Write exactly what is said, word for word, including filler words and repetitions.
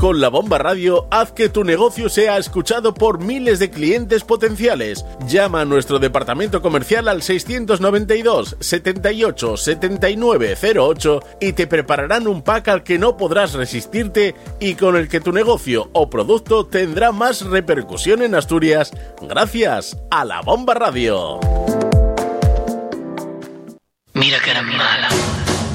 Con La Bomba Radio, haz que tu negocio sea escuchado por miles de clientes potenciales. Llama a nuestro departamento comercial al seiscientos noventa y dos, setenta y ocho, setenta y nueve cero ocho y te prepararán un pack al que no podrás resistirte y con el que tu negocio o producto tendrá más repercusión en Asturias gracias a La Bomba Radio. Mira que era mala.